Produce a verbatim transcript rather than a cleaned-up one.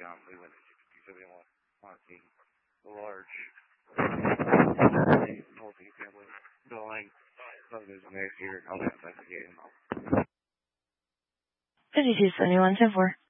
um, we went to sixty-seven Monty, the large multi-family building. Subdivision next year. I'll have to get him. 这里是四零完全服。